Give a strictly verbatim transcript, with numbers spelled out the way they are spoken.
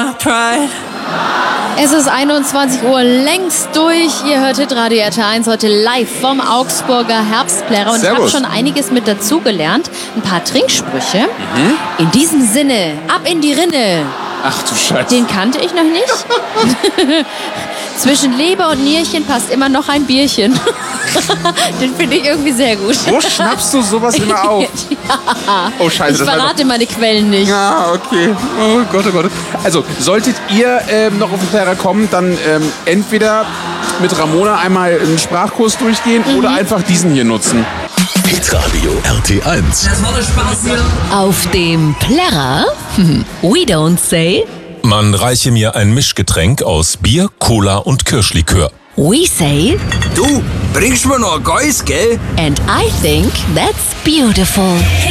my pride. Es ist einundzwanzig Uhr, längst durch. Ihr hört Hitradio R T eins heute live vom Augsburger Herbstplärrer. Und ich habe schon einiges mit dazugelernt. Ein paar Trinksprüche. Mhm. In diesem Sinne, ab in die Rinne. Ach du Scheiße. Den kannte ich noch nicht. Zwischen Leber und Nierchen passt immer noch ein Bierchen. Den finde ich irgendwie sehr gut. Wo schnappst du sowas immer auf? Ja. Oh Scheiße. Ich verrate meine Quellen nicht. Ah, okay. Oh Gott, oh Gott. Also, solltet ihr ähm, noch auf den Plärrer kommen, dann ähm, entweder mit Ramona einmal einen Sprachkurs durchgehen mhm. oder einfach diesen hier nutzen. Hitradio R T eins. Das war der Spaß hier. Auf dem Plärrer, we don't say. Man reiche mir ein Mischgetränk aus Bier, Cola und Kirschlikör. We say. Du, bringst mir noch ein Geist, gell? And I think that's beautiful.